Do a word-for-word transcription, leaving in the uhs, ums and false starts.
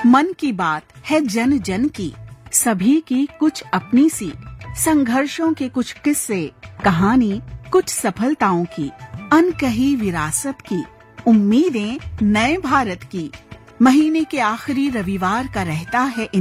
मन की बात है जन जन की, सभी की कुछ अपनी सी, संघर्षों के कुछ किस्से, कहानी कुछ सफलताओं की, अनकही विरासत की, उम्मीदें नए भारत की। महीने के आखिरी रविवार का रहता है